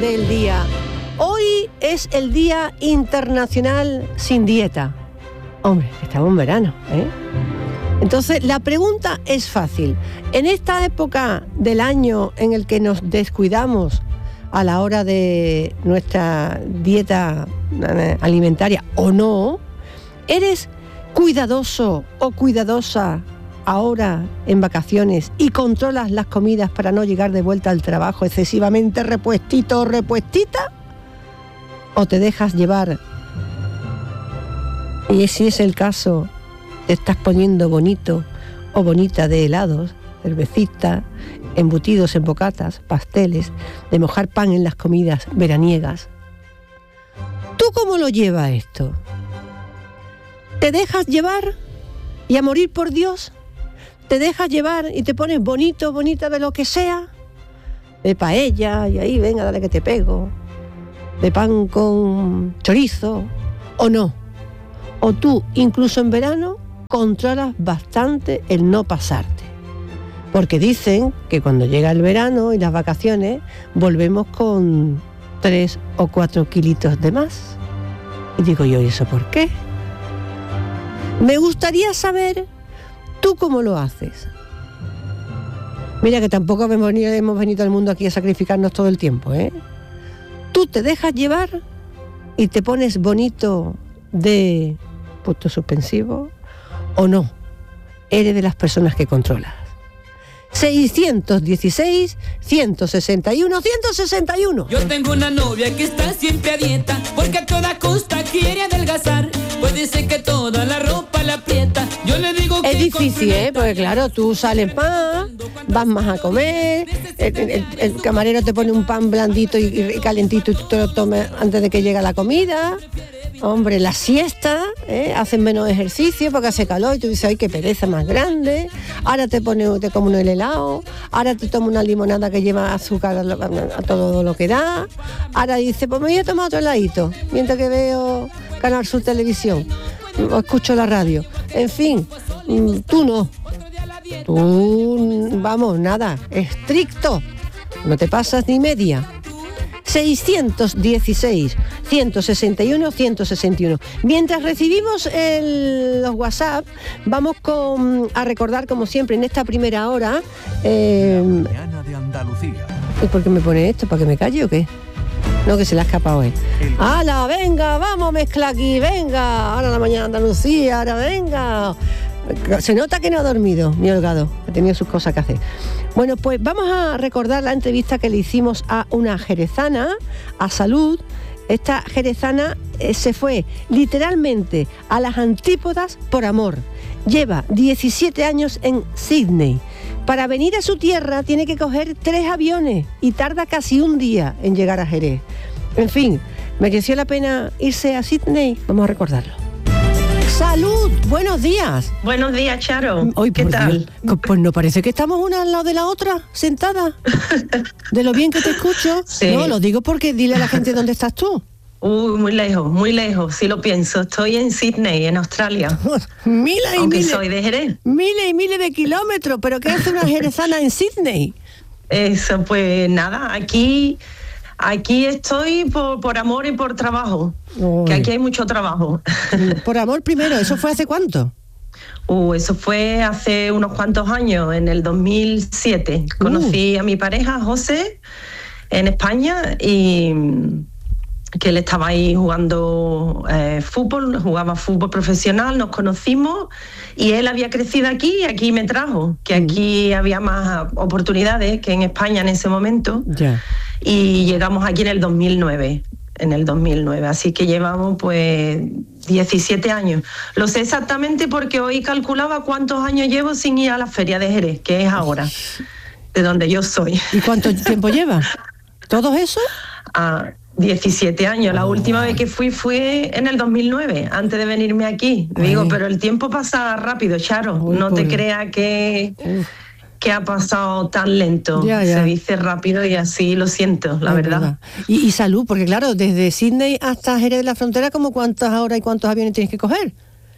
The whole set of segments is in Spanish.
del día. Hoy es el Día Internacional sin Dieta. Hombre, estamos en verano, ¿eh? Entonces, la pregunta es fácil. En esta época del año en el que nos descuidamos a la hora de nuestra dieta alimentaria o no, ¿eres cuidadoso o cuidadosa ahora en vacaciones y controlas las comidas para no llegar de vuelta al trabajo excesivamente repuestito o repuestita? ¿O te dejas llevar? Y si es el caso, te estás poniendo bonito o bonita de helados, cervecita, embutidos en bocatas, pasteles, de mojar pan en las comidas veraniegas. ¿Tú cómo lo llevas esto? ¿Te dejas llevar y a morir por Dios? ¿Te dejas llevar y te pones bonito, bonita de lo que sea? De paella, y ahí venga, dale que te pego. De pan con chorizo, ¿o no? O tú, incluso en verano, controlas bastante el no pasarte. Porque dicen que cuando llega el verano y las vacaciones, volvemos con 3 o 4 kilitos de más. Y digo yo, ¿y eso por qué? Me gustaría saber, ¿tú cómo lo haces? Mira que tampoco hemos venido al mundo aquí a sacrificarnos todo el tiempo, ¿eh? ¿Tú te dejas llevar y te pones bonito de punto suspensivo o no? Eres de las personas que controlas. 616 161 161. Yo tengo una novia que está siempre a dieta, porque a toda costa quiere adelgazar. Puede ser que toda la ropa la aprieta. Yo le digo que es difícil, porque claro, tú sales más, vas más a comer, el camarero te pone un pan blandito y calentito y tú te lo tomas antes de que llegue la comida. Hombre, la siesta, hacen menos ejercicio porque hace calor y tú dices, ay, qué pereza más grande. Ahora te comes un helado, ahora te tomas una limonada que lleva azúcar a todo lo que da. Ahora dices, pues me voy a tomar otro heladito mientras que veo Canal Sur Televisión o escucho la radio. En fin, tú no. Tú, vamos, nada, estricto. No te pasas ni media. 616 161 161. Mientras recibimos los WhatsApp, vamos a recordar, como siempre, en esta primera hora. Mañana de Andalucía. ¿Y por qué me pone esto? ¿Para que me calle o qué? No, que se le ha escapado él. ¡Hala, venga! Vamos a mezclar aquí, venga. Ahora la mañana de Andalucía, ahora venga. Se nota que no ha dormido, mi holgado. Ha tenido sus cosas que hacer. Bueno, pues vamos a recordar la entrevista que le hicimos a una jerezana, a Salud. Esta jerezana se fue literalmente a las antípodas por amor. Lleva 17 años en Sydney. Para venir a su tierra tiene que coger 3 aviones y tarda casi un día en llegar a Jerez. En fin, ¿mereció la pena irse a Sydney? Vamos a recordarlo. ¡Salud! ¡Buenos días! Buenos días, Charo. Hoy, ¿Qué tal? Dios, pues no parece que estamos una al lado de la otra, sentada. De lo bien que te escucho. Sí. No, lo digo porque dile a la gente dónde estás tú. Muy lejos, sí lo pienso. Estoy en Sydney, en Australia. Aunque soy de Jerez. Miles y miles de kilómetros, pero ¿qué hace una jerezana en Sydney? Eso, pues nada, aquí estoy por amor y por trabajo. Uy. Que aquí hay mucho trabajo. Por amor primero, ¿eso fue hace cuánto? Eso fue hace unos cuantos años, en el 2007. Conocí a mi pareja, José, en España, y que él estaba ahí jugando fútbol, jugaba fútbol profesional, nos conocimos y él había crecido aquí y aquí me trajo, que aquí había más oportunidades que en España en ese momento. Ya. Y llegamos aquí en el 2009, así que llevamos pues 17 años. Lo sé exactamente porque hoy calculaba cuántos años llevo sin ir a la feria de Jerez, que es ahora, de donde yo soy. ¿Y cuánto tiempo lleva? ¿Todo eso? 17 años. La última vez que fue en el 2009, antes de venirme aquí. Digo, pero el tiempo pasa rápido, Charo. No te creas que ha pasado tan lento. Ya. Se dice rápido y así lo siento, la verdad. Y Salud, porque claro, desde Sydney hasta Jerez de la Frontera, ¿como cuántas horas y cuántos aviones tienes que coger?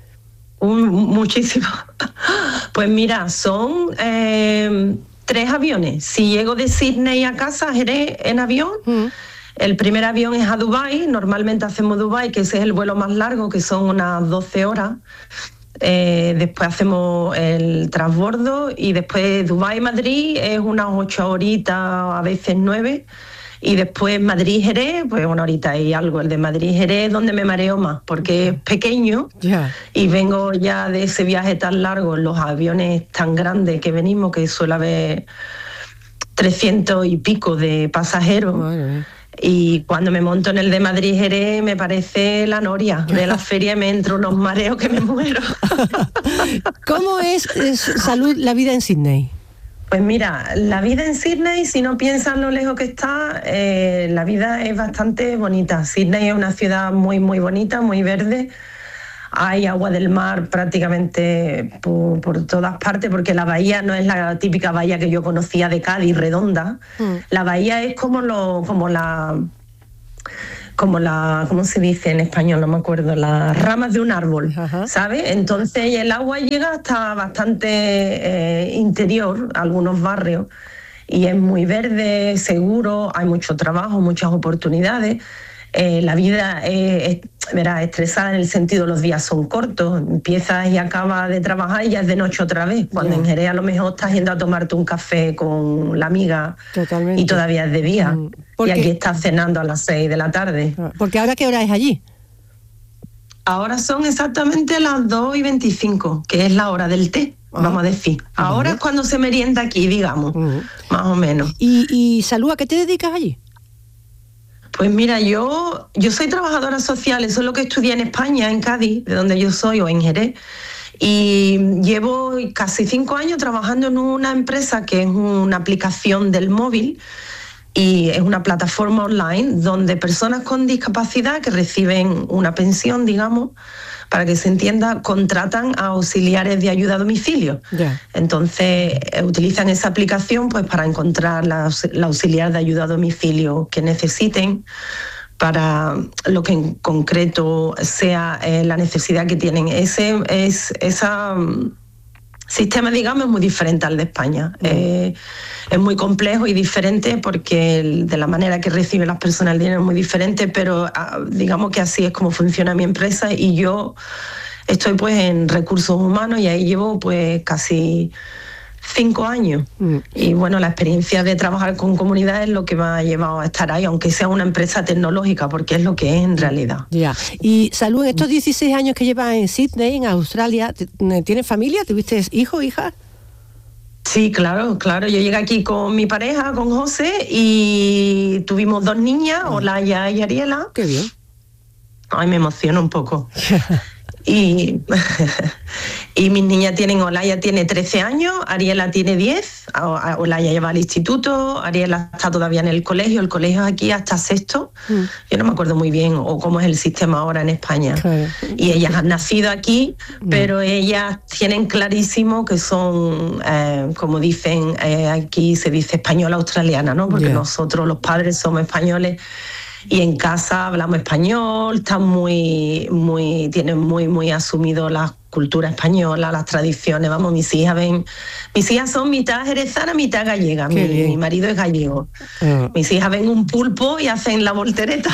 Muchísimo. Pues mira, son 3 aviones. Si llego de Sydney a casa, Jerez, en avión, El primer avión es a Dubái, normalmente hacemos Dubái, que ese es el vuelo más largo, que son unas 12 horas. Después hacemos el transbordo y después Dubái-Madrid es unas 8 horitas, a veces 9. Y después Madrid-Jerez, pues 1 horita y algo. El de Madrid-Jerez es donde me mareo más, porque es pequeño y vengo ya de ese viaje tan largo, en los aviones tan grandes que venimos, que suele haber 300 y pico de pasajeros. Madre. Y cuando me monto en el de Madrid-Jerez me parece la noria de la feria y me entro unos mareos que me muero. ¿Cómo es Salud la vida en Sydney? Pues mira, la vida en Sydney, si no piensas lo lejos que está, la vida es bastante bonita. Sydney es una ciudad muy, muy bonita, muy verde. Hay agua del mar prácticamente por todas partes, porque la bahía no es la típica bahía que yo conocía de Cádiz, redonda. La bahía es como la, ¿cómo se dice en español? No me acuerdo, las ramas de un árbol, ¿sabes? Entonces el agua llega hasta bastante interior, algunos barrios, y es muy verde, seguro, hay mucho trabajo, muchas oportunidades. La vida es estresada en el sentido, los días son cortos, empiezas y acabas de trabajar y ya es de noche otra vez, cuando en Jerez a lo mejor estás yendo a tomarte un café con la amiga. Totalmente. Y todavía es de día. Y aquí estás cenando a las 6 de la tarde. Porque ahora, ¿qué hora es allí? Ahora son exactamente las 2:25, que es la hora del té, vamos a decir. Ahora es cuando se merienda aquí, digamos, más o menos. ¿Y Salud, a qué te dedicas allí? Pues mira, yo soy trabajadora social, eso es lo que estudié en España, en Cádiz, de donde yo soy, o en Jerez, y llevo casi 5 años trabajando en una empresa que es una aplicación del móvil y es una plataforma online donde personas con discapacidad que reciben una pensión, digamos, para que se entienda, contratan a auxiliares de ayuda a domicilio. Entonces utilizan esa aplicación pues para encontrar la auxiliar de ayuda a domicilio que necesiten para lo que en concreto sea la necesidad que tienen. Ese sistema, digamos, es muy diferente al de España. Es muy complejo y diferente porque de la manera que reciben las personas el dinero es muy diferente, pero digamos que así es como funciona mi empresa y yo estoy pues en recursos humanos y ahí llevo pues casi 5 años. Y bueno, la experiencia de trabajar con comunidades es lo que me ha llevado a estar ahí, aunque sea una empresa tecnológica, porque es lo que es en realidad. Y Salud, en estos 16 años que llevas en Sydney, en Australia, ¿tienes familia? ¿Tuviste hijos, hijas? Sí, claro. Yo llegué aquí con mi pareja, con José, y tuvimos 2 niñas, Olaya y Ariela. Qué bien. Ay, me emociono un poco. Y mis niñas Olaya tiene 13 años, Ariela tiene 10, Olaya lleva al instituto, Ariela está todavía en el colegio es aquí hasta 6º, yo no me acuerdo muy bien o cómo es el sistema ahora en España. Claro. Y ellas han nacido aquí, pero ellas tienen clarísimo que son, como dicen, aquí se dice española australiana, ¿no? Porque nosotros los padres somos españoles. Y en casa hablamos español, están tienen muy asumido la cultura española, las tradiciones. Vamos, mis hijas son mitad jerezana, mitad gallega. Mi marido es gallego. Mis hijas ven un pulpo y hacen la voltereta.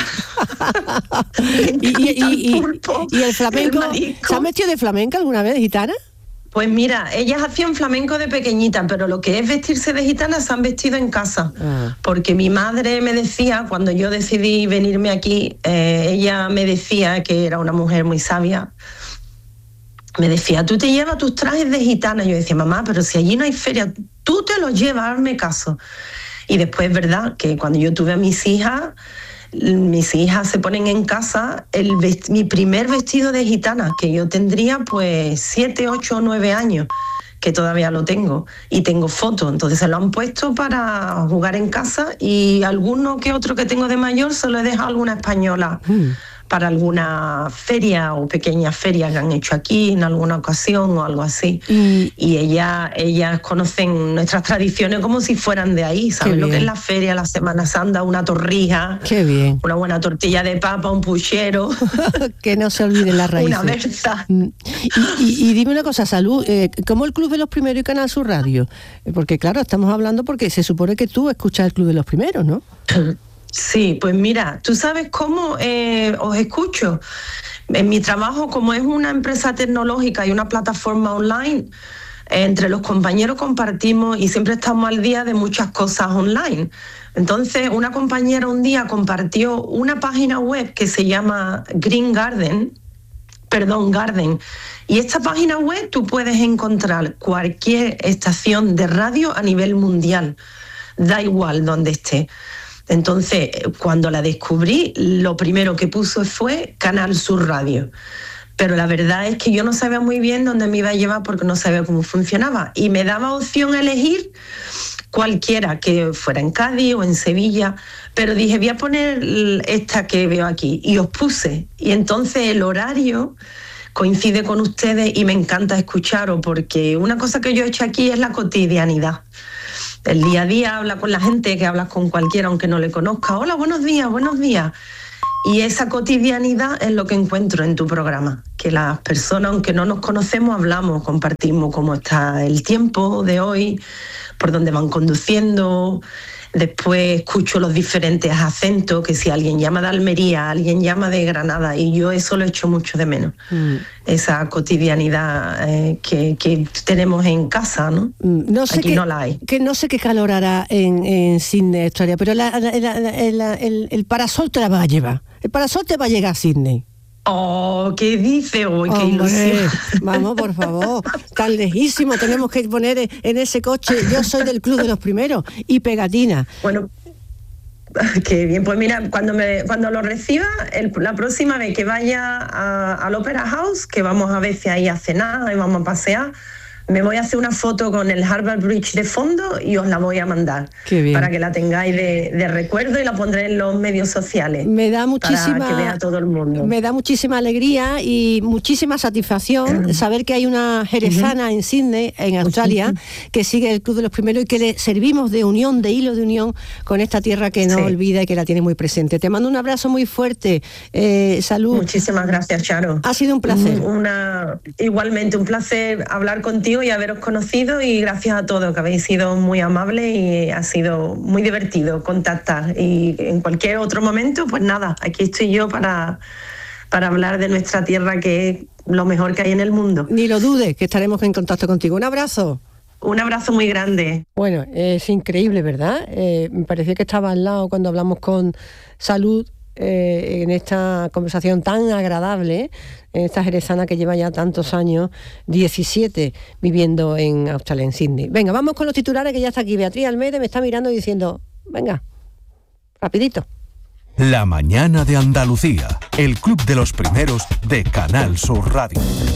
¿Y el flamenco? ¿Se han metido de flamenca alguna vez, gitana? Pues mira, ellas hacían flamenco de pequeñita, pero lo que es vestirse de gitana se han vestido en casa. Porque mi madre me decía, cuando yo decidí venirme aquí, ella me decía, que era una mujer muy sabia, me decía, tú te llevas tus trajes de gitana. Yo decía, mamá, pero si allí no hay feria, tú te los llevas, hazme caso. Y después es verdad que cuando yo tuve a mis hijas se ponen en casa mi primer vestido de gitana, que yo tendría pues 7, 8 o 9 años, que todavía lo tengo, y tengo fotos, entonces se lo han puesto para jugar en casa, y alguno que otro que tengo de mayor se lo he dejado a alguna española para alguna feria o pequeña feria que han hecho aquí en alguna ocasión o algo así. Y ellas conocen nuestras tradiciones como si fueran de ahí, ¿sabes lo que es la feria, la Semana Santa, una torrija, qué bien, una buena tortilla de papa, un puchero? Que no se olviden las raíces. Una berza. Y dime una cosa, Salud, ¿cómo el Club de los Primeros y Canal Sur Radio? Porque claro, estamos hablando porque se supone que tú escuchas el Club de los Primeros, ¿no? Sí, pues mira, tú sabes cómo os escucho. En mi trabajo, como es una empresa tecnológica y una plataforma online, entre los compañeros compartimos y siempre estamos al día de muchas cosas online. Entonces, una compañera un día compartió una página web que se llama Garden. Y esta página web tú puedes encontrar cualquier estación de radio a nivel mundial, da igual donde esté. Entonces, cuando la descubrí, lo primero que puso fue Canal Sur Radio. Pero la verdad es que yo no sabía muy bien dónde me iba a llevar porque no sabía cómo funcionaba. Y me daba opción a elegir cualquiera, que fuera en Cádiz o en Sevilla. Pero dije, voy a poner esta que veo aquí. Y os puse. Y entonces el horario coincide con ustedes y me encanta escucharos porque una cosa que yo he hecho aquí es la cotidianidad. El día a día, habla con la gente, que hablas con cualquiera aunque no le conozca. Hola, buenos días, buenos días. Y esa cotidianidad es lo que encuentro en tu programa, que las personas, aunque no nos conocemos, hablamos, compartimos cómo está el tiempo de hoy, por dónde van conduciendo. Después escucho los diferentes acentos, que si alguien llama de Almería, alguien llama de Granada, y yo eso lo echo mucho de menos. Esa cotidianidad que tenemos en casa, ¿no? No sé aquí no la hay. Que no sé qué calor hará en Sydney, Australia, pero el parasol te la va a llevar. El parasol te va a llegar a Sydney. Oh, ¿qué dice hoy? ¡Qué ilusión! Vamos, por favor, tan lejísimo, tenemos que poner en ese coche, yo soy del Club de los Primeros, y pegatina. Bueno, qué bien, pues mira, cuando lo reciba, la próxima vez que vaya al Opera House, que vamos a ver si ahí a cenar y vamos a pasear, me voy a hacer una foto con el Harbour Bridge de fondo y os la voy a mandar para que la tengáis de recuerdo y la pondré en los medios sociales. Me da muchísima, para que vea todo el mundo. Me da muchísima alegría y muchísima satisfacción saber que hay una jerezana en Sydney, en Australia, que sigue el Club de los Primeros y que le servimos de unión, de hilo de unión con esta tierra que no olvida y que la tiene muy presente. Te mando un abrazo muy fuerte. Salud. Muchísimas gracias, Charo. Ha sido un placer. Igualmente, un placer hablar contigo y haberos conocido, y gracias a todos, que habéis sido muy amables y ha sido muy divertido contactar. Y en cualquier otro momento, pues nada, aquí estoy yo para hablar de nuestra tierra, que es lo mejor que hay en el mundo. Ni lo dudes, que estaremos en contacto contigo. Un abrazo. Un abrazo muy grande. Bueno, es increíble, ¿verdad? Me parecía que estaba al lado cuando hablamos con Salud, en esta conversación tan agradable, en esta jerezana que lleva ya tantos años, 17, viviendo en Australia, en Sydney. Venga, vamos con los titulares, que ya está aquí. Beatriz Almeida me está mirando y diciendo, venga, rapidito. La mañana de Andalucía, el Club de los Primeros de Canal Sur Radio.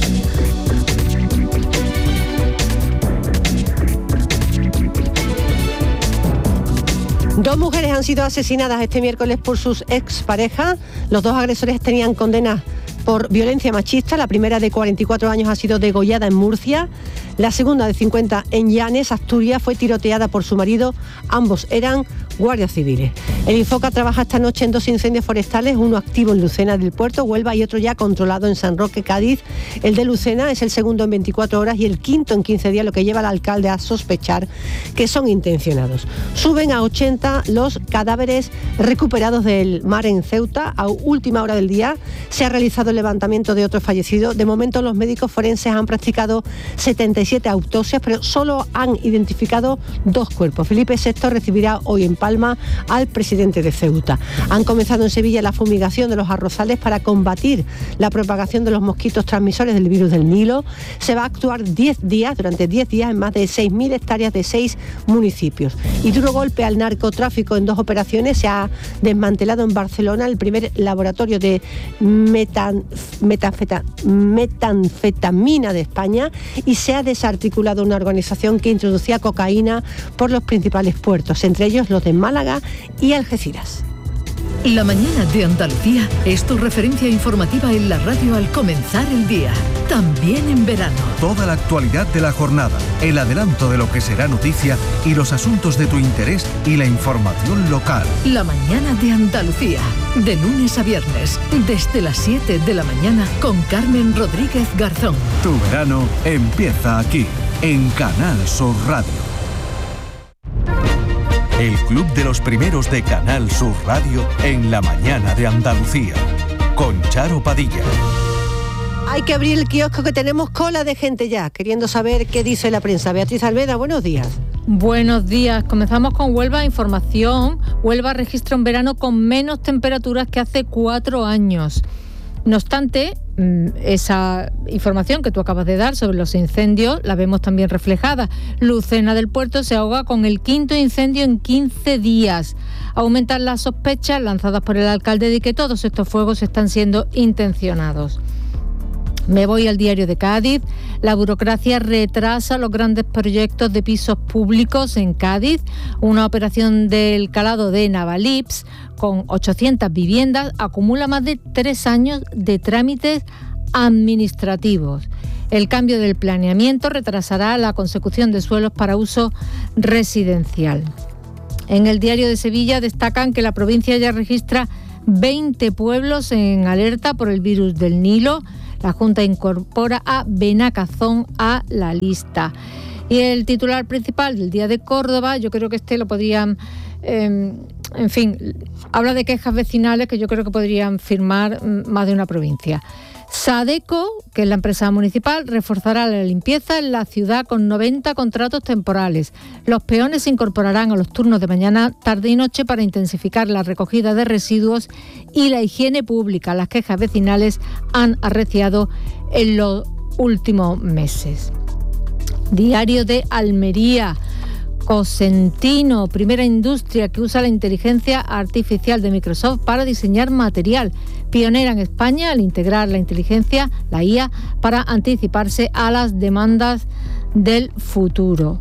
Dos mujeres han sido asesinadas este miércoles por sus exparejas. Los dos agresores tenían condenas por violencia machista. La primera, de 44 años, ha sido degollada en Murcia. La segunda, de 50, en Llanes, Asturias, fue tiroteada por su marido. Ambos eran guardias civiles. El Infoca trabaja esta noche en 2 incendios forestales, uno activo en Lucena del Puerto, Huelva, y otro ya controlado en San Roque, Cádiz. El de Lucena es el segundo en 24 horas y el quinto en 15 días, lo que lleva al alcalde a sospechar que son intencionados. Suben a 80 los cadáveres recuperados del mar en Ceuta. A última hora del día se ha realizado el levantamiento de otro fallecido. De momento, los médicos forenses han practicado 77 autopsias, pero solo han identificado 2 cuerpos. Felipe VI recibirá hoy en Palma al presidente de Ceuta. Han comenzado en Sevilla la fumigación de los arrozales para combatir la propagación de los mosquitos transmisores del virus del Nilo. Se va a actuar durante 10 días en más de 6.000 hectáreas de 6 municipios. Y duro golpe al narcotráfico en 2 operaciones. Se ha desmantelado en Barcelona el primer laboratorio de metanfetamina de España, y se ha desarticulado una organización que introducía cocaína por los principales puertos, entre ellos los de Málaga y Algeciras. La mañana de Andalucía es tu referencia informativa en la radio al comenzar el día, también en verano. Toda la actualidad de la jornada, el adelanto de lo que será noticia y los asuntos de tu interés y la información local. La mañana de Andalucía, de lunes a viernes, desde las 7 de la mañana, con Carmen Rodríguez Garzón. Tu verano empieza aquí, en Canal Sur Radio. el Club de los Primeros de Canal Sur Radio en la mañana de Andalucía, con Charo Padilla. Hay que abrir el kiosco, que tenemos cola de gente ya, queriendo saber qué dice la prensa. Beatriz Almeda, buenos días. Buenos días. Comenzamos con Huelva Información. Huelva registra un verano con menos temperaturas que hace 4 años. No obstante, esa información que tú acabas de dar sobre los incendios la vemos también reflejada. Lucena del Puerto se ahoga con el 5º incendio en 15 días. Aumentan las sospechas lanzadas por el alcalde de que todos estos fuegos están siendo intencionados. Me voy al Diario de Cádiz. La burocracia retrasa los grandes proyectos de pisos públicos en Cádiz. Una operación del calado de Navalips, con 800 viviendas, acumula más de 3 años de trámites administrativos. El cambio del planeamiento retrasará la consecución de suelos para uso residencial. En el Diario de Sevilla destacan que la provincia ya registra 20 pueblos en alerta por el virus del Nilo. La Junta incorpora a Benacazón a la lista. Y el titular principal del Día de Córdoba, yo creo que lo podrían, habla de quejas vecinales que yo creo que podrían firmar más de una provincia. Sadeco, que es la empresa municipal, reforzará la limpieza en la ciudad con 90 contratos temporales. Los peones se incorporarán a los turnos de mañana, tarde y noche para intensificar la recogida de residuos y la higiene pública. Las quejas vecinales han arreciado en los últimos meses. Diario de Almería. Cosentino, primera industria que usa la inteligencia artificial de Microsoft para diseñar material. Pionera en España al integrar la inteligencia, la IA, para anticiparse a las demandas del futuro.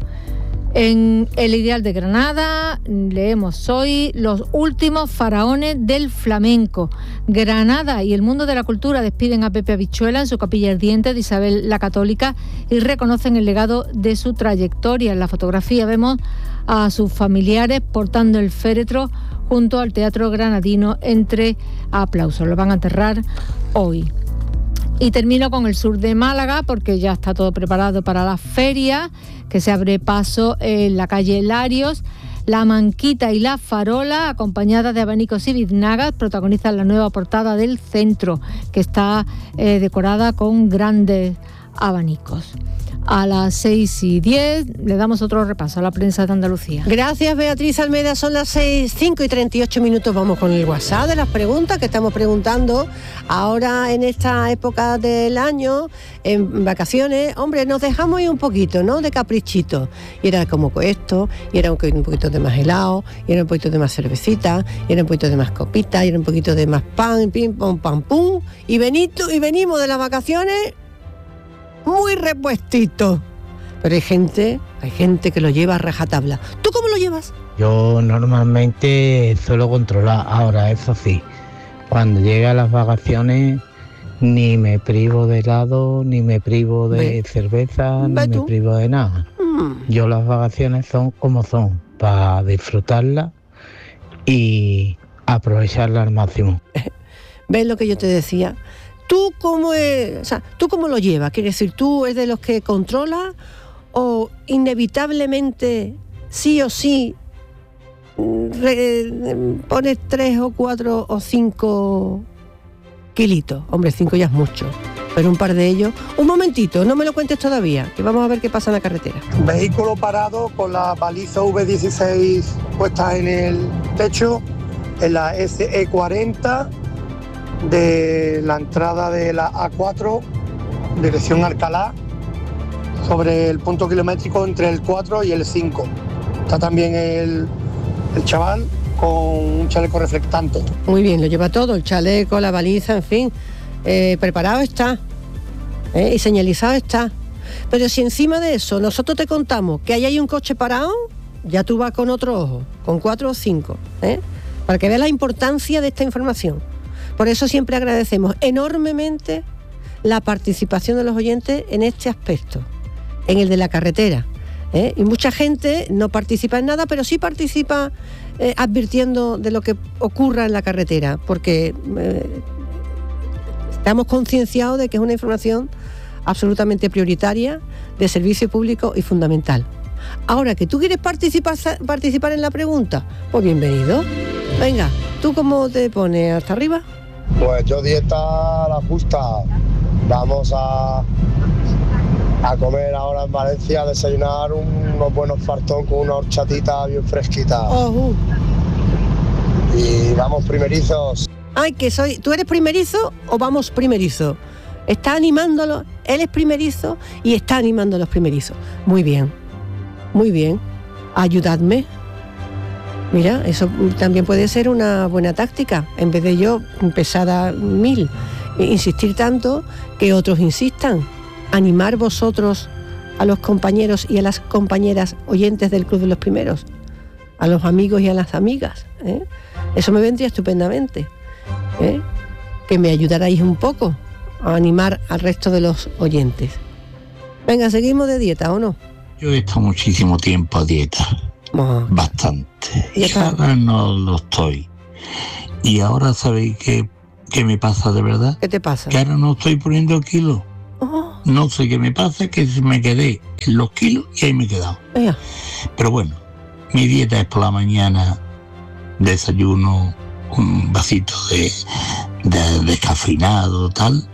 En El Ideal de Granada leemos hoy los últimos faraones del flamenco. Granada y el mundo de la cultura despiden a Pepe Habichuela en su capilla ardiente de Isabel la Católica y reconocen el legado de su trayectoria. En la fotografía vemos a sus familiares portando el féretro junto al Teatro Granadino entre aplausos. Lo van a enterrar hoy. Y termino con el sur de Málaga, porque ya está todo preparado para la feria, que se abre paso en la calle Larios. La Manquita y la Farola, acompañadas de abanicos y biznagas, protagonizan la nueva portada del centro, que está decorada con grandes abanicos. A las 6:10 le damos otro repaso a la prensa de Andalucía. Gracias, Beatriz Almeda. Son las 5:38. Vamos con el WhatsApp de las preguntas que estamos preguntando ahora en esta época del año, en vacaciones. Hombre, nos dejamos ir un poquito, ¿no?, de caprichito. Y era como esto, y era un poquito de más helado, y era un poquito de más cervecita, y era un poquito de más copita, y era un poquito de más pan, pim, pam, pam, pum. Y venimos de las vacaciones muy repuestito. Pero hay gente que lo lleva a rajatabla. ¿Tú cómo lo llevas? Yo normalmente suelo controlar. Ahora, eso sí, cuando llegan las vacaciones ni me privo de helado, ni me privo de cerveza, ni me privo de nada. Yo las vacaciones son como son, para disfrutarlas y aprovecharlas al máximo. ¿Ves lo que yo te decía? ¿Tú cómo lo llevas? Quiere decir, ¿tú eres de los que controla o inevitablemente, sí o sí, pones 3 o 4 o 5 kilitos? Hombre, 5 ya es mucho, pero un par de ellos. Un momentito, no me lo cuentes todavía, que vamos a ver qué pasa en la carretera. Vehículo parado con la baliza V16 puesta en el techo, en la SE40, de la entrada de la A4, dirección Alcalá, sobre el punto kilométrico entre el 4 y el 5. Está también el chaval con un chaleco reflectante. Muy bien, lo lleva todo, el chaleco, la baliza, en fin. Preparado está, y señalizado está. Pero si encima de eso nosotros te contamos que ahí hay un coche parado, ya tú vas con otro ojo, con 4 o 5, para que veas la importancia de esta información. Por eso siempre agradecemos enormemente la participación de los oyentes en este aspecto, en el de la carretera. Y mucha gente no participa en nada, pero sí participa advirtiendo de lo que ocurra en la carretera, porque estamos concienciados de que es una información absolutamente prioritaria, de servicio público y fundamental. Ahora que tú quieres participar en la pregunta, pues bienvenido. Venga, ¿tú cómo te pones? ¿Hasta arriba? Pues yo dieta la justa. Vamos a comer ahora en Valencia, a desayunar unos buenos fartón con una horchatita bien fresquita. Y vamos primerizos. Ay, ¿tú eres primerizo o vamos primerizo? Está animándolo, él es primerizo y está animando a los primerizos. Muy bien, ayudadme. Mira, eso también puede ser una buena táctica. En vez de yo empezar a 1000, insistir tanto, que otros insistan. Animar vosotros a los compañeros y a las compañeras oyentes del Club de los Primeros, a los amigos y a las amigas, ¿eh? Eso me vendría estupendamente, ¿eh? Que me ayudarais un poco a animar al resto de los oyentes. Venga, ¿seguimos de dieta o no? Yo he estado muchísimo tiempo a dieta, bastante, y ahora no lo estoy. Y ahora sabéis qué me pasa de verdad. ¿Qué te pasa? Que ahora no estoy poniendo kilos. No sé qué me pasa, que me quedé en los kilos y ahí me he quedado. Pero bueno, mi dieta es por la mañana desayuno, un vasito de descafeinado, tal,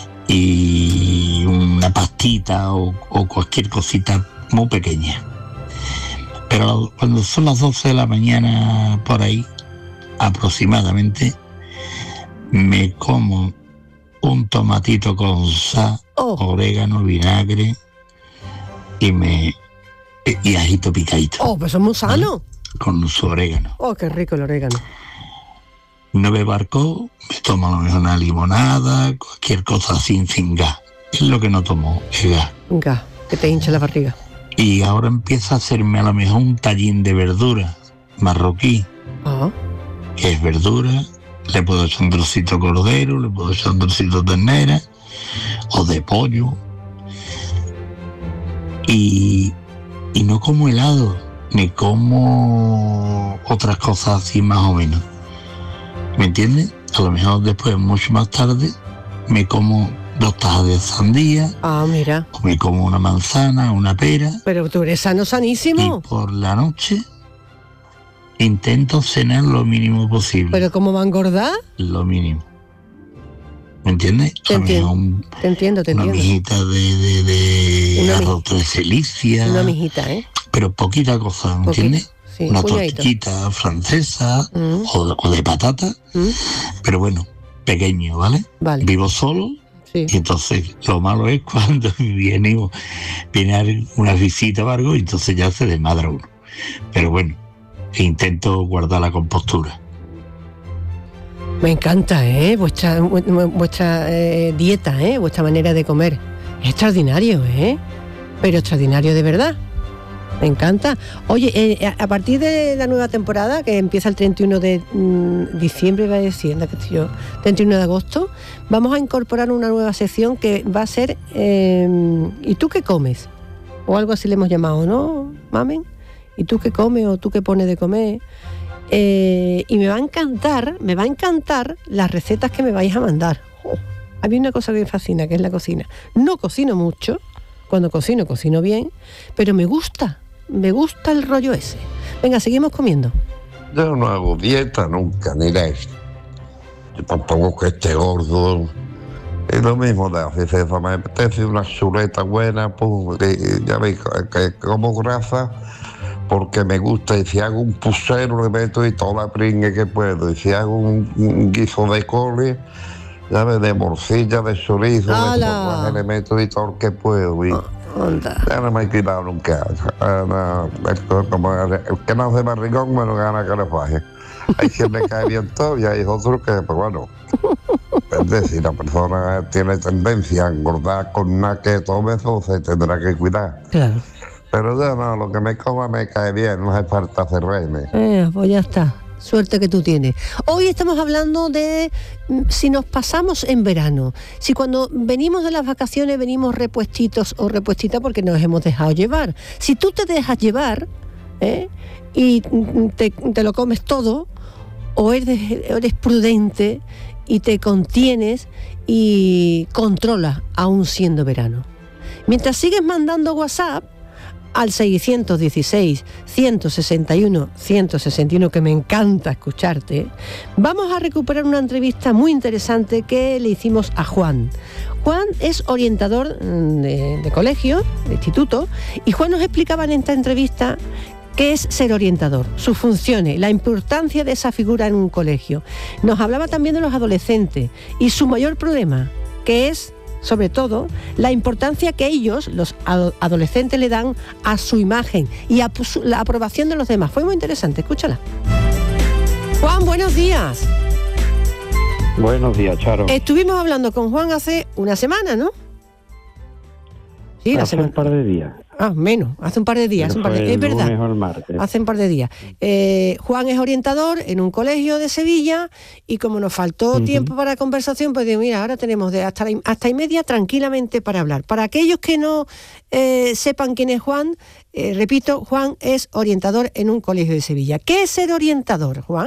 y una pastita o cualquier cosita muy pequeña. Pero cuando son las 12 de la mañana, por ahí, aproximadamente, me como un tomatito con sal, orégano, vinagre y ajito picadito. Pues eso es muy sano. Con su orégano. Qué rico el orégano. No bebo alcohol, me tomo a lo mejor una limonada, cualquier cosa sin gas. Es lo que no tomo, es gas. Gas, que te hincha la barriga. Y ahora empieza a hacerme a lo mejor un tallín de verdura marroquí, que es verdura. Le puedo echar un trocito de cordero, le puedo echar un trocito de ternera o de pollo. Y no como helado, ni como otras cosas así más o menos. ¿Me entiendes? A lo mejor después, mucho más tarde, me como 2 tajas de sandía. Mira. O me como una manzana, una pera. Pero tú eres sanísimo. Y por la noche intento cenar lo mínimo posible. ¿Pero cómo va a engordar? Lo mínimo. ¿Me entiendes? Te entiendo. Una mijita de arroz de celicia. Una mijita, ¿eh? Pero poquita cosa, ¿me entiendes? Sí, una tortillita francesa o de patata. Pero bueno, pequeño, ¿vale? Vivo solo. Sí. Y entonces lo malo es cuando viene una visita o algo, y entonces ya se desmadra uno. Pero bueno, intento guardar la compostura. Me encanta, vuestra dieta, vuestra manera de comer. Es extraordinario, pero extraordinario de verdad. Me encanta. Oye, a partir de la nueva temporada, que empieza el 31 de diciembre, iba a decir, 31 de agosto, vamos a incorporar una nueva sección que va a ser ¿y tú qué comes? O algo así le hemos llamado, ¿no, mamen? ¿Y tú qué comes o tú qué pones de comer? Y me va a encantar las recetas que me vais a mandar. A mí una cosa que me fascina, que es la cocina. No cocino mucho, cuando cocino bien, pero me gusta el rollo ese. Venga, seguimos comiendo. Yo no hago dieta nunca, ni de esto. Yo tampoco que esté gordo. Es lo mismo de hacer, me apetece una chuleta buena, pues, ya veis que como grasa, porque me gusta, y si hago un pusero le meto y toda la pringue que puedo, y si hago un guiso de cole, ya ves, de morcilla, de chorizo, le meto y todo lo que puedo, y ya no me he quitado nunca. Como el que no hace barrigón, menos gana que le faje. Hay quien le cae bien todo y hay otros que, pues bueno, depende, si la persona tiene tendencia a engordar con nada que tome, eso se tendrá que cuidar. Claro. Pero ya no, lo que me coma me cae bien, no hace falta hacerme. Pues ya está, suerte que tú tienes. Hoy estamos hablando de si nos pasamos en verano, si cuando venimos de las vacaciones venimos repuestitos o repuestitas porque nos hemos dejado llevar. Si tú te dejas llevar y te lo comes todo, o eres prudente y te contienes y controlas aún siendo verano. Mientras sigues mandando WhatsApp, al 616-161-161, que me encanta escucharte, vamos a recuperar una entrevista muy interesante que le hicimos a Juan. Juan es orientador de colegio, de instituto, y Juan nos explicaba en esta entrevista qué es ser orientador, sus funciones, la importancia de esa figura en un colegio. Nos hablaba también de los adolescentes y su mayor problema, que es, sobre todo, la importancia que ellos, los adolescentes, le dan a su imagen y a la aprobación de los demás. Fue muy interesante, escúchala. Juan, buenos días. Buenos días, Charo. Estuvimos hablando con Juan hace una semana, ¿no? Sí, hace un par de días. Menos, hace un par de días. Es verdad, hace un par de días. Juan es orientador en un colegio de Sevilla y como nos faltó tiempo para conversación, pues digo, mira, ahora tenemos de hasta y media tranquilamente para hablar. Para aquellos que no sepan quién es Juan, repito, Juan es orientador en un colegio de Sevilla. ¿Qué es ser orientador, Juan?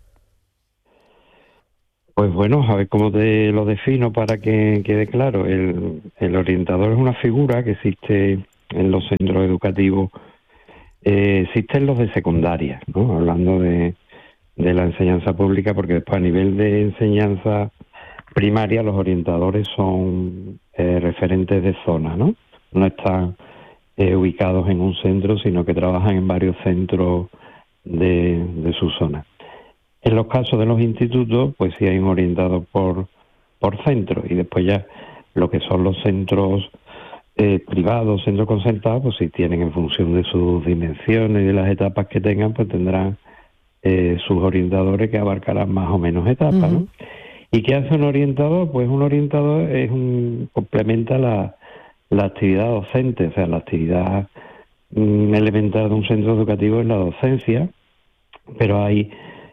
Pues bueno, a ver cómo te lo defino para que quede claro. El orientador es una figura que existe en los centros educativos, existen los de secundaria, ¿no? Hablando de la enseñanza pública, porque después a nivel de enseñanza primaria los orientadores son referentes de zona, ¿no? No están ubicados en un centro, sino que trabajan en varios centros de su zona. En los casos de los institutos, pues sí hay un orientador por centro, y después ya lo que son los centros privados, centros concertados, pues si tienen en función de sus dimensiones y de las etapas que tengan, pues tendrán sus orientadores que abarcarán más o menos etapas, ¿no? ¿Y qué hace un orientador? Pues un orientador complementa la actividad docente, o sea, la actividad elemental de un centro educativo es la docencia, pero hay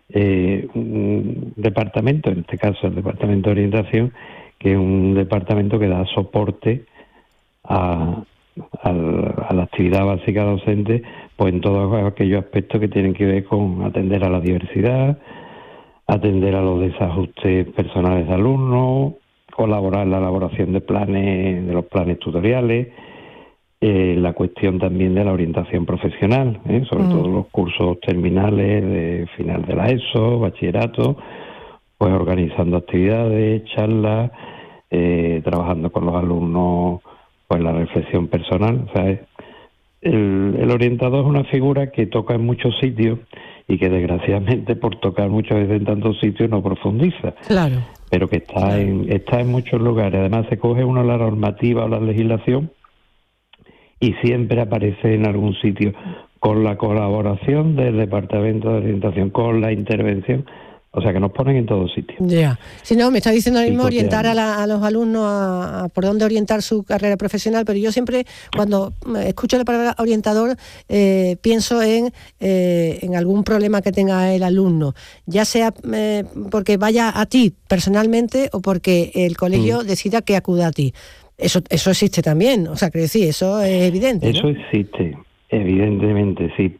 un departamento, en este caso el departamento de orientación, que es un departamento que da soporte a la actividad básica docente, pues en todos aquellos aspectos que tienen que ver con atender a la diversidad, atender a los desajustes personales de alumnos, colaborar en la elaboración de los planes tutoriales, la cuestión también de la orientación profesional, sobre todo los cursos terminales de final de la ESO, bachillerato, pues organizando actividades, charlas, trabajando con los alumnos, pues la reflexión personal. O sea, el orientador es una figura que toca en muchos sitios y que desgraciadamente por tocar muchas veces en tantos sitios no profundiza. Claro. Pero que está en muchos lugares. Además se coge uno la normativa o la legislación y siempre aparece en algún sitio con la colaboración del Departamento de Orientación, con la intervención. O sea, que nos ponen en todos sitios. Ya. Si no, me está diciendo ahora mismo orientar a los alumnos a por dónde orientar su carrera profesional, pero yo siempre, cuando escucho la palabra orientador, pienso en algún problema que tenga el alumno, ya sea porque vaya a ti personalmente o porque el colegio decida que acuda a ti. Eso existe también, o sea, que decir, eso es evidente, ¿no? Eso existe, evidentemente, sí.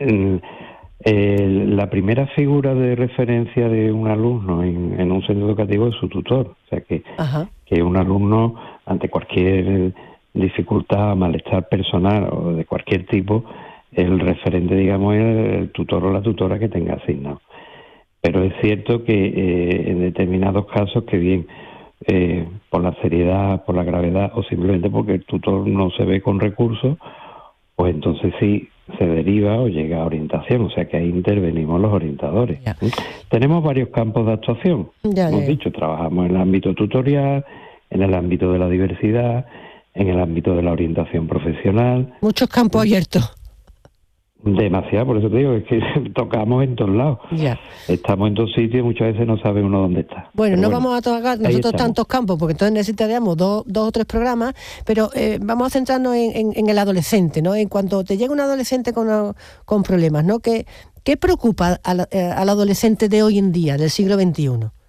La primera figura de referencia de un alumno en un centro educativo es su tutor. O sea, que un alumno, ante cualquier dificultad, malestar personal o de cualquier tipo, el referente, digamos, es el tutor o la tutora que tenga asignado. Pero es cierto que en determinados casos, que bien por la seriedad, por la gravedad o simplemente porque el tutor no se ve con recursos, pues entonces sí se deriva o llega a orientación, o sea que ahí intervenimos los orientadores. Tenemos varios campos de actuación. Hemos dicho, trabajamos en el ámbito tutorial, en el ámbito de la diversidad, en el ámbito de la orientación profesional. Muchos campos abiertos. Demasiado, por eso te digo, es que tocamos en todos lados. Estamos en todos sitios y muchas veces no sabe uno dónde está. Bueno, no vamos a tocar nosotros tantos campos, porque entonces necesitaríamos dos o tres programas, pero vamos a centrarnos en el adolescente, ¿no? En cuanto te llega un adolescente con problemas, ¿no? ¿Qué preocupa al adolescente de hoy en día, del siglo XXI?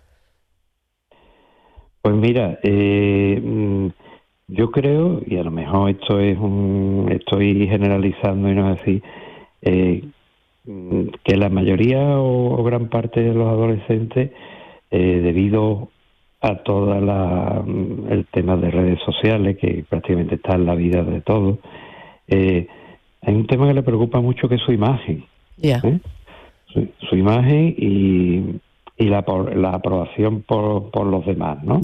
Pues mira, yo creo, y a lo mejor esto es estoy generalizando y no es así, que la mayoría o gran parte de los adolescentes, debido a todo el tema de redes sociales, que prácticamente está en la vida de todos, hay un tema que le preocupa mucho, que es su imagen. Su imagen y la aprobación por los demás, ¿no?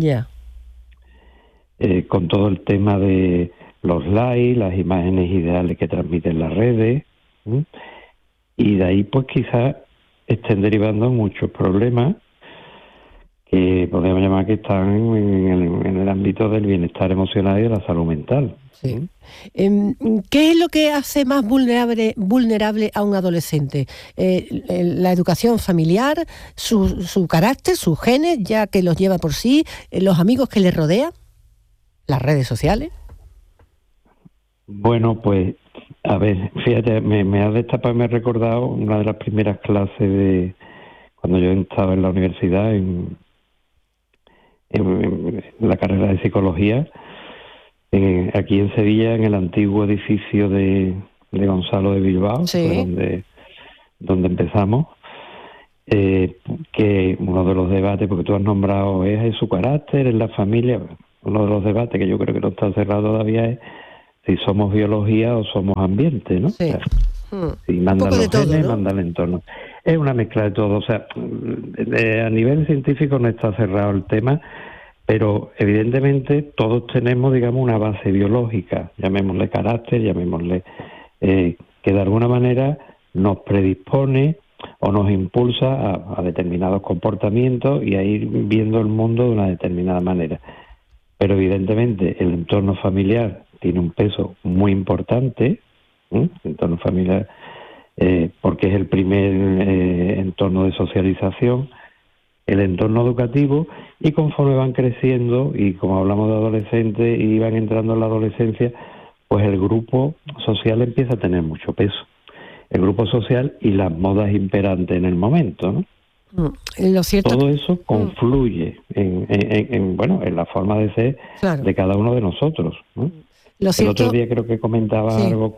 Con todo el tema de los likes, las imágenes ideales que transmiten las redes, y de ahí pues quizás estén derivando muchos problemas que podríamos llamar que están en el ámbito del bienestar emocional y de la salud mental. Sí. ¿Qué es lo que hace más vulnerable a un adolescente? La educación familiar, su carácter, sus genes, ya que los lleva por sí, los amigos que le rodean, las redes sociales. Bueno, pues, a ver, fíjate, me has destapado, me he recordado una de las primeras clases de cuando yo estaba en la universidad, en la carrera de psicología, aquí en Sevilla, en el antiguo edificio de Gonzalo de Bilbao, donde empezamos, que uno de los debates, porque tú has nombrado, es su carácter, es la familia. Uno de los debates que yo creo que no está cerrado todavía es si somos biología o somos ambiente, ¿no? Sí. O sea, si mandan los genes, manda el entorno. Es una mezcla de todo. O sea, a nivel científico no está cerrado el tema, pero evidentemente todos tenemos, digamos, una base biológica, llamémosle carácter, llamémosle que de alguna manera nos predispone o nos impulsa a determinados comportamientos y a ir viendo el mundo de una determinada manera. Pero evidentemente el entorno familiar tiene un peso muy importante, el entorno familiar, porque es el primer entorno de socialización, el entorno educativo, y conforme van creciendo, y como hablamos de adolescentes y van entrando en la adolescencia, pues el grupo social empieza a tener mucho peso. El grupo social y las modas imperantes en el momento, ¿no? Todo eso confluye en la forma de ser de cada uno de nosotros, ¿no? El otro día creo que comentaba algo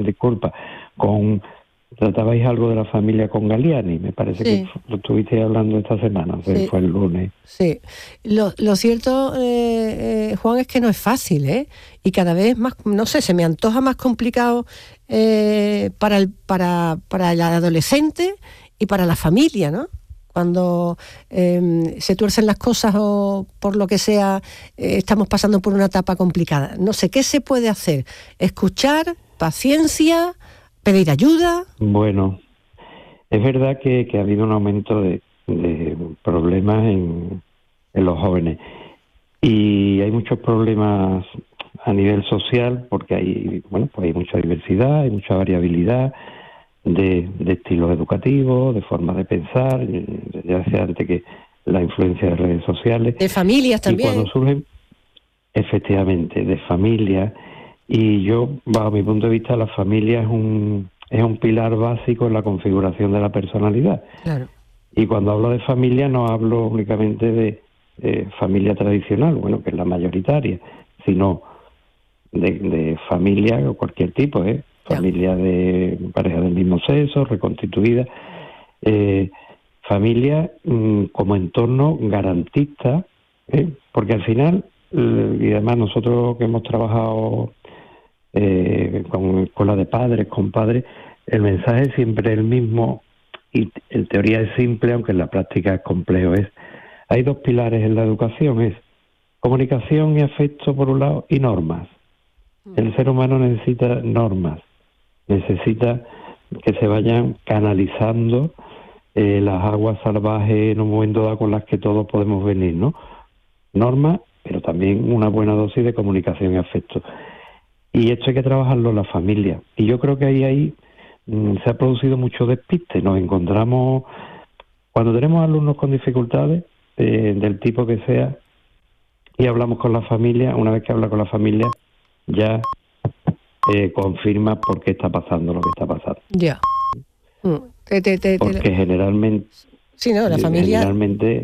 tratabais algo de la familia con Galiani, me parece que lo estuvisteis hablando esta semana, fue el lunes. Sí, lo cierto, Juan, es que no es fácil, y cada vez más, no sé, se me antoja más complicado para el adolescente y para la familia, ¿no? Cuando se tuercen las cosas o por lo que sea, estamos pasando por una etapa complicada. No sé, ¿qué se puede hacer? ¿Escuchar? ¿Paciencia? ¿Pedir ayuda? Bueno, es verdad que ha habido un aumento de problemas en los jóvenes. Y hay muchos problemas a nivel social porque hay mucha diversidad, hay mucha variabilidad de estilos educativos, de formas de pensar. Ya decía antes que la influencia de redes sociales. De familias también. Y cuando surgen, efectivamente, de familias. Y yo, bajo mi punto de vista, la familia es un pilar básico en la configuración de la personalidad. Claro. Y cuando hablo de familia no hablo únicamente de familia tradicional, bueno, que es la mayoritaria, sino de familia o cualquier tipo, familia de pareja del mismo sexo, reconstituida, familia como entorno garantista, porque al final, y además nosotros que hemos trabajado con escuela de padres, con padres, el mensaje es siempre el mismo y en teoría es simple, aunque en la práctica es complejo. Hay dos pilares en la educación, es comunicación y afecto por un lado y normas. El ser humano necesita normas, necesita que se vayan canalizando las aguas salvajes en un momento dado con las que todos podemos venir, ¿no? Normas, pero también una buena dosis de comunicación y afecto. Y esto hay que trabajarlo en la familia. Y yo creo que ahí se ha producido mucho despiste. Nos encontramos, cuando tenemos alumnos con dificultades, del tipo que sea, y hablamos con la familia, una vez que habla con la familia, ya confirma por qué está pasando lo que está pasando. Ya. Porque generalmente... Sí, no, la familia... Generalmente,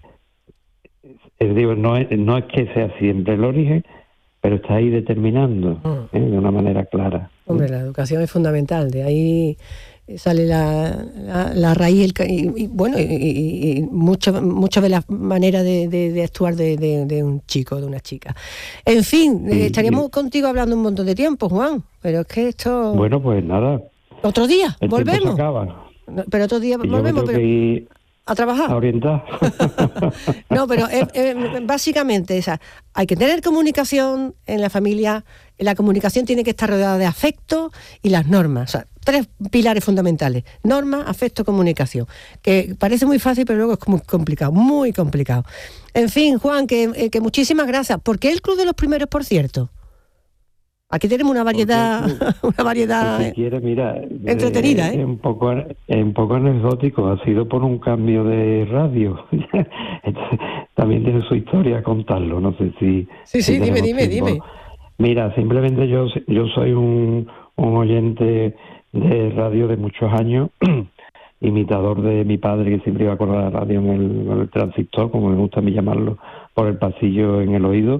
no es que sea siempre el origen, pero está ahí determinando de una manera clara. Hombre, la educación es fundamental, de ahí sale la raíz y mucho de la manera de actuar de un chico, de una chica. En fin, estaríamos contigo hablando un montón de tiempo, Juan, pero es que esto... Bueno, pues nada. ¿Otro día? El ¿Volvemos? tiempo se acaba. Pero otro día volvemos, pero... ¿A trabajar? A orientar. No, pero básicamente hay que tener comunicación en la familia. La comunicación tiene que estar rodeada de afecto y las normas. O sea, 3 pilares fundamentales: norma, afecto, comunicación. Que parece muy fácil, pero luego es muy complicado, muy complicado. En fin, Juan, que muchísimas gracias. ¿Por qué el Club de los Primeros, por cierto? Aquí tenemos una variedad, si quieres, mira, entretenida, Es un poco anecdótico. Ha sido por un cambio de radio. También tiene su historia contarlo. No sé si... Sí, dime. Mira, simplemente yo soy un oyente de radio de muchos años, imitador de mi padre, que siempre iba con la radio en el transistor, como me gusta a mí llamarlo, por el pasillo en el oído.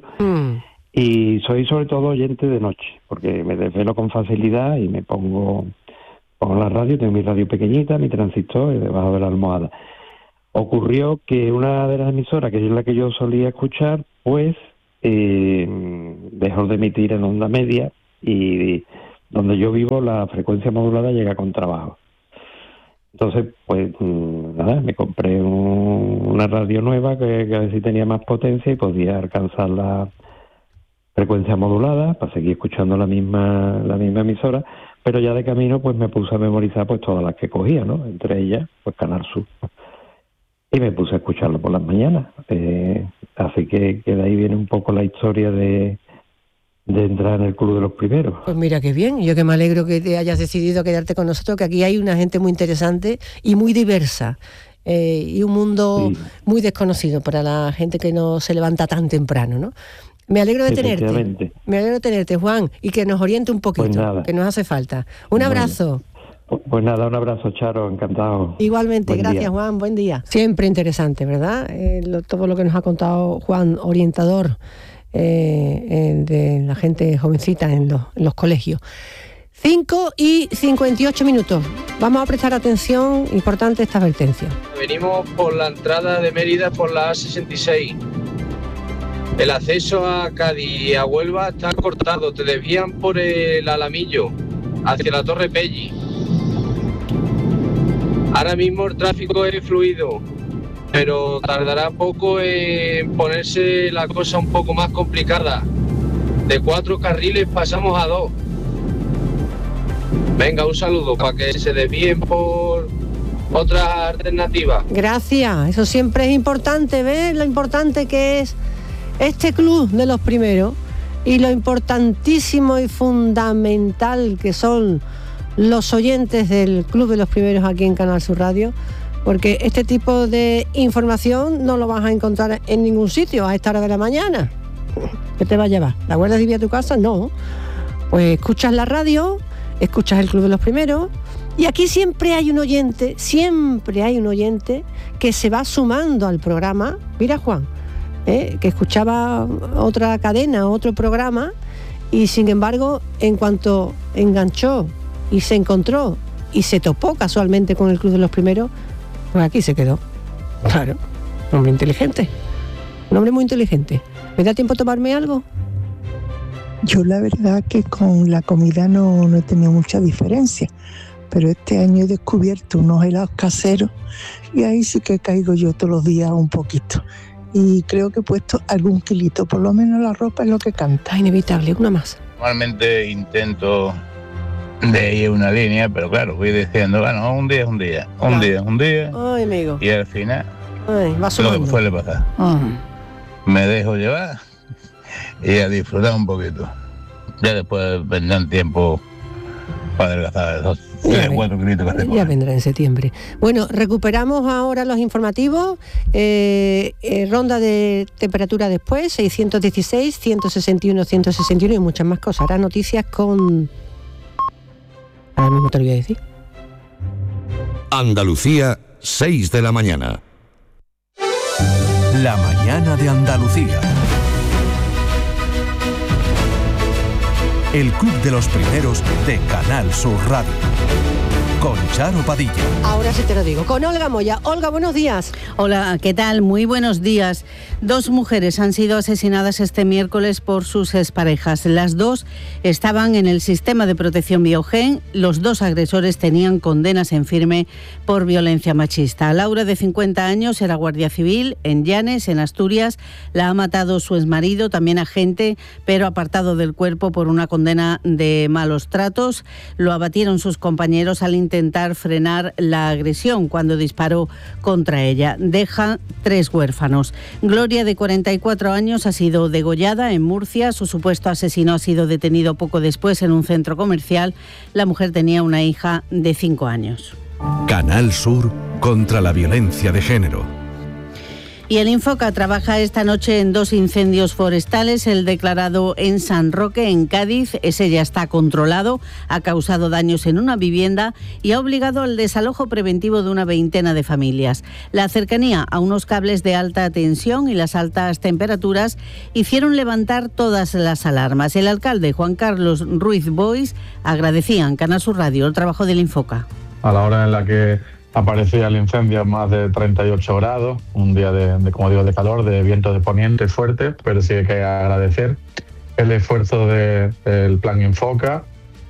Y soy sobre todo oyente de noche, porque me desvelo con facilidad y me pongo la radio, tengo mi radio pequeñita, mi transistor debajo de la almohada. Ocurrió que una de las emisoras, que es la que yo solía escuchar, pues dejó de emitir en onda media, y donde yo vivo la frecuencia modulada llega con trabajo. Entonces, pues nada, me compré una radio nueva que a ver si tenía más potencia y podía alcanzar la frecuencia modulada para seguir escuchando la misma emisora, pero ya de camino pues me puse a memorizar pues todas las que cogía, ¿no? Entre ellas pues Canal Sur, y me puse a escucharlo por las mañanas. Así que de ahí viene un poco la historia de entrar en el Club de los Primeros. Pues mira qué bien, yo que me alegro que te hayas decidido quedarte con nosotros, que aquí hay una gente muy interesante y muy diversa. Y un mundo muy desconocido para la gente que no se levanta tan temprano, ¿no? Me alegro de tenerte, Juan, y que nos oriente un poquito, pues que nos hace falta. Un abrazo. Pues nada, un abrazo, Charo, encantado. Igualmente, buen gracias día. Juan, buen día. Siempre interesante, ¿verdad? Todo lo que nos ha contado Juan, orientador de la gente jovencita en los colegios. 5:58. Vamos a prestar atención, importante esta advertencia. Venimos por la entrada de Mérida por la A66. El acceso a Cádiz y a Huelva está cortado, te desvían por el Alamillo, hacia la Torre Pelli. Ahora mismo el tráfico es fluido, pero tardará poco en ponerse la cosa un poco más complicada. De 4 carriles pasamos a 2. Venga, un saludo para que se desvíen por otras alternativas. Gracias, eso siempre es importante, ¿ves? Lo importante que es este Club de los Primeros y lo importantísimo y fundamental que son los oyentes del Club de los Primeros aquí en Canal Sur Radio, porque este tipo de información no lo vas a encontrar en ningún sitio a esta hora de la mañana. ¿Qué te va a llevar? ¿La guardas de vía a tu casa? No. Pues escuchas la radio, escuchas el Club de los Primeros, y aquí siempre hay un oyente que se va sumando al programa. Mira, Juan, que escuchaba otra cadena, otro programa, y sin embargo, en cuanto enganchó y se encontró y se topó casualmente con el Club de los Primeros, pues aquí se quedó. Claro, un hombre inteligente, un hombre muy inteligente. ¿Me da tiempo a tomarme algo? Yo la verdad que con la comida no he tenido mucha diferencia, pero este año he descubierto unos helados caseros y ahí sí que caigo yo todos los días un poquito. Y creo que he puesto algún kilito, por lo menos la ropa es lo que canta. Inevitable, una más. Normalmente intento de ir una línea, pero claro, voy diciendo, bueno, un día es un día, un día es un día. Ay, amigo. Y al final, va sumando. Lo que suele pasar. Me dejo llevar y a disfrutar un poquito. Ya después vendrán tiempo para adelgazar esos 4 kilitos que ya vendrá en septiembre. Bueno, recuperamos ahora los informativos. Ronda de temperatura después, 616, 161, 161 y muchas más cosas. Ahora noticias con... Ahora mismo te lo voy a decir. Andalucía, 6 de la mañana. La mañana de Andalucía. El Club de los Primeros de Canal Sur Radio. con Charo Padilla. Ahora sí te lo digo, con Olga Moya. Olga, buenos días. Hola, ¿qué tal? Muy buenos días. 2 mujeres han sido asesinadas este miércoles por sus exparejas. Las 2 estaban en el sistema de protección Biogen. Los 2 agresores tenían condenas en firme por violencia machista. Laura, de 50 años, era guardia civil en Llanes, en Asturias. La ha matado su exmarido, también agente, pero apartado del cuerpo por una condena de malos tratos. Lo abatieron sus compañeros al intentar frenar la agresión cuando disparó contra ella. Deja 3 huérfanos. Gloria, de 44 años, ha sido degollada en Murcia. Su supuesto asesino ha sido detenido poco después en un centro comercial. La mujer tenía una hija de 5 años. Canal Sur contra la violencia de género. Y el Infoca trabaja esta noche en 2 incendios forestales. El declarado en San Roque, en Cádiz, ese ya está controlado, ha causado daños en una vivienda y ha obligado al desalojo preventivo de una veintena de familias. La cercanía a unos cables de alta tensión y las altas temperaturas hicieron levantar todas las alarmas. El alcalde Juan Carlos Ruiz Boix agradecía en Canal Sur Radio el trabajo del Infoca. A la hora en la que aparecía el incendio a más de 38 grados, un día como digo, de calor, de viento de poniente fuerte, pero sí hay que agradecer el esfuerzo del Plan Infoca.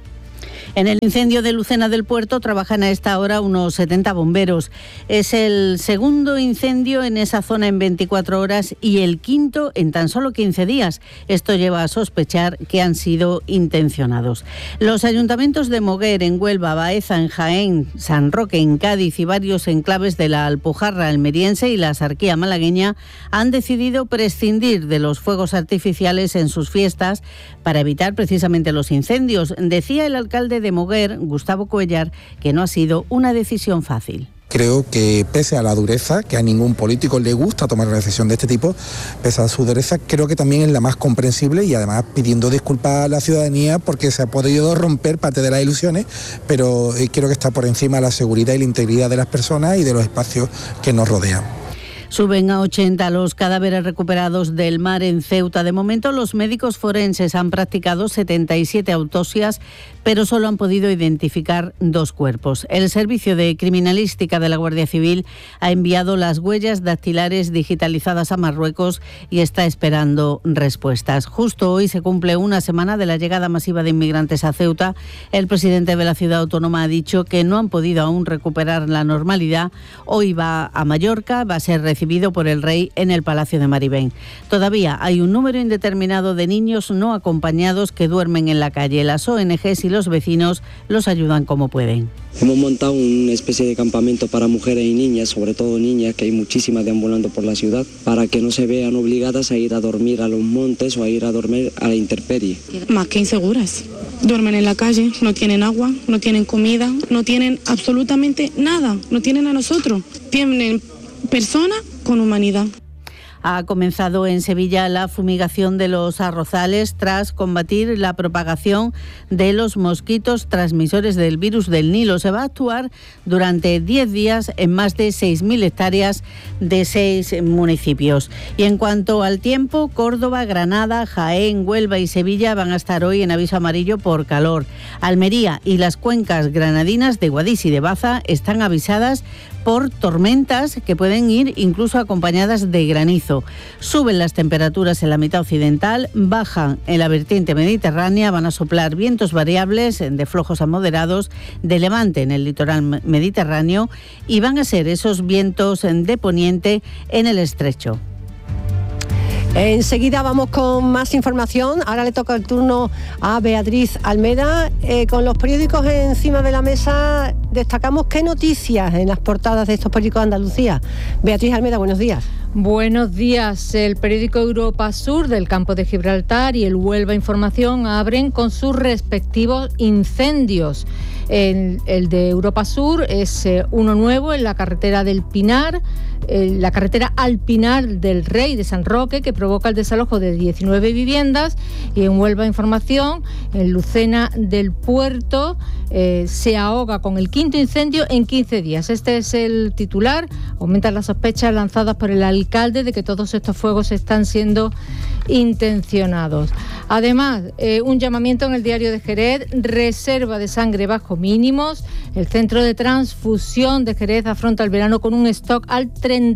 En el incendio de Lucena del Puerto trabajan a esta hora unos 70 bomberos. Es el segundo incendio en esa zona en 24 horas y el quinto en tan solo 15 días. Esto lleva a sospechar que han sido intencionados. Los ayuntamientos de Moguer, en Huelva, Baeza, en Jaén, San Roque, en Cádiz y varios enclaves de la Alpujarra almeriense y la Sarquía malagueña han decidido prescindir de los fuegos artificiales en sus fiestas para evitar precisamente los incendios. Decía el alcalde de Moguer, Gustavo Cuellar, que no ha sido una decisión fácil. Creo que pese a la dureza, que a ningún político le gusta tomar una decisión de este tipo, pese a su dureza, creo que también es la más comprensible y además pidiendo disculpas a la ciudadanía porque se ha podido romper parte de las ilusiones, pero creo que está por encima la seguridad y la integridad de las personas y de los espacios que nos rodean. Suben a 80 los cadáveres recuperados del mar en Ceuta. De momento, los médicos forenses han practicado 77 autopsias, pero solo han podido identificar 2 cuerpos. El Servicio de Criminalística de la Guardia Civil ha enviado las huellas dactilares digitalizadas a Marruecos y está esperando respuestas. Justo hoy se cumple una semana de la llegada masiva de inmigrantes a Ceuta. El presidente de la ciudad autónoma ha dicho que no han podido aún recuperar la normalidad. Hoy va a Mallorca, va a ser recibido por el rey en el Palacio de Maribén. Todavía hay un número indeterminado de niños no acompañados que duermen en la calle. Las ONGs y los vecinos los ayudan como pueden. Hemos montado una especie de campamento para mujeres y niñas, sobre todo niñas, que hay muchísimas deambulando por la ciudad, para que no se vean obligadas a ir a dormir a los montes o a ir a dormir a la intemperie. Más que inseguras. Duermen en la calle, no tienen agua, no tienen comida, no tienen absolutamente nada, no tienen a nosotros. Tienen personas con humanidad. Ha comenzado en Sevilla la fumigación de los arrozales tras combatir la propagación de los mosquitos transmisores del virus del Nilo. Se va a actuar durante 10 días en más de 6.000 hectáreas de 6 municipios. Y en cuanto al tiempo, Córdoba, Granada, Jaén, Huelva y Sevilla van a estar hoy en aviso amarillo por calor. Almería y las cuencas granadinas de Guadix y de Baza están avisadas por tormentas que pueden ir incluso acompañadas de granizo. Suben las temperaturas en la mitad occidental, bajan en la vertiente mediterránea, van a soplar vientos variables de flojos a moderados de levante en el litoral mediterráneo y van a ser esos vientos de poniente en el estrecho. Enseguida vamos con más información. Ahora le toca el turno a Beatriz Almeda. Con los periódicos encima de la mesa, destacamos qué noticias en las portadas de estos periódicos de Andalucía. Beatriz Almeda, buenos días. Buenos días. El periódico Europa Sur del Campo de Gibraltar y el Huelva Información abren con sus respectivos incendios. El de Europa Sur es uno nuevo en la carretera del Pinar, la carretera al Pinar del Rey de San Roque, que provoca el desalojo de 19 viviendas. Y en Huelva Información, en Lucena del Puerto, se ahoga con el quinto incendio en 15 días. Este es el titular. Aumentan las sospechas lanzadas por el alcalde de que todos estos fuegos están siendo intencionados. Además, un llamamiento en el diario de Jerez, reserva de sangre bajo mínimos. El centro de transfusión de Jerez afronta el verano con un stock al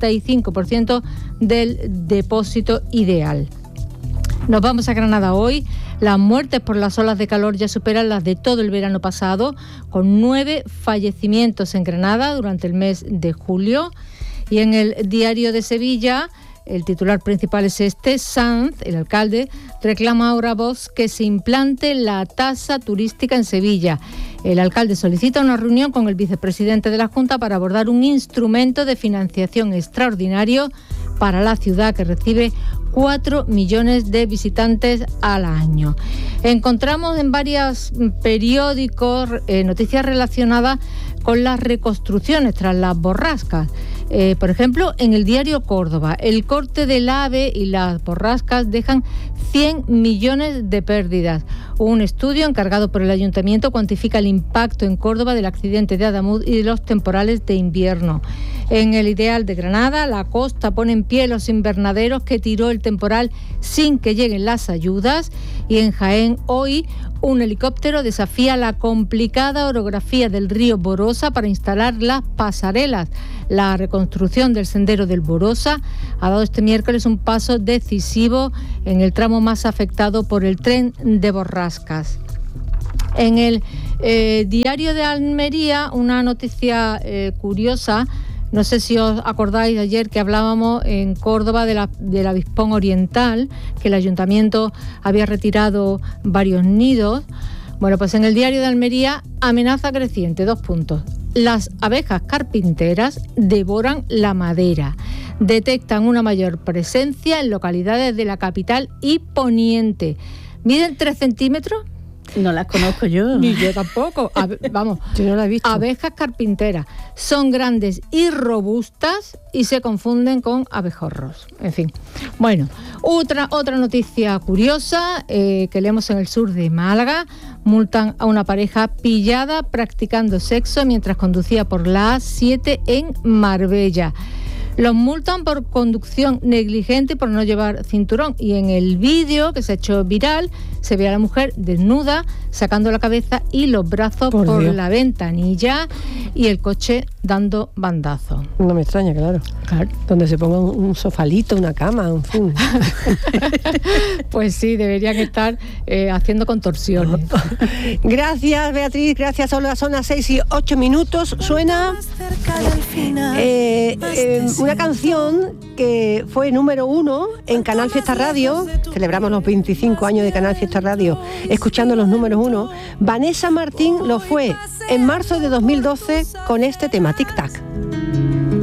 35% del depósito ideal. Nos vamos a Granada hoy. Las muertes por las olas de calor ya superan las de todo el verano pasado, con 9 fallecimientos en Granada durante el mes de julio. Y en el diario de Sevilla, el titular principal es este: Sanz, el alcalde, reclama ahora a Vox que se implante la tasa turística en Sevilla. El alcalde solicita una reunión con el vicepresidente de la Junta para abordar un instrumento de financiación extraordinario para la ciudad que recibe 4 millones de visitantes al año. Encontramos en varios periódicos noticias relacionadas con las reconstrucciones tras las borrascas. Por ejemplo, en el diario Córdoba, el corte del AVE y las borrascas dejan 100 millones de pérdidas. Un estudio encargado por el Ayuntamiento cuantifica el impacto en Córdoba del accidente de Adamuz y de los temporales de invierno. En el Ideal de Granada, la costa pone en pie los invernaderos que tiró el temporal sin que lleguen las ayudas. Y en Jaén, hoy, un helicóptero desafía la complicada orografía del río Borosa para instalar las pasarelas. La reconstrucción del sendero del Borosa ha dado este miércoles un paso decisivo en el tramo más afectado por el tren de borrascas. En el diario de Almería, una noticia curiosa. No sé si os acordáis de ayer que hablábamos en Córdoba del avispón oriental, que el ayuntamiento había retirado varios nidos. Bueno, pues en el diario de Almería, amenaza creciente, 2 puntos. Las abejas carpinteras devoran la madera. Detectan una mayor presencia en localidades de la capital y poniente. Miden 3 centímetros. No las conozco yo. Ni yo tampoco. Vamos, yo no las he visto. Abejas carpinteras. Son grandes y robustas y se confunden con abejorros. En fin. Bueno, otra noticia curiosa que leemos en el sur de Málaga. Multan a una pareja pillada practicando sexo mientras conducía por la A7 en Marbella. Los multan por conducción negligente y por no llevar cinturón. Y en el vídeo que se ha hecho viral se ve a la mujer desnuda, sacando la cabeza y los brazos por la ventanilla y el coche dando bandazos. No me extraña, claro. Donde se ponga un sofalito, una cama, en fin. Pues sí, deberían estar haciendo contorsiones. Gracias, Beatriz. Gracias, Olga. Son las 6:08. Suena una canción que fue número 1 en Canal Fiesta Radio. Celebramos los 25 años de Canal Fiesta Radio escuchando los números 1. Vanessa Martín lo fue en marzo de 2012 con este tema, Tic Tac.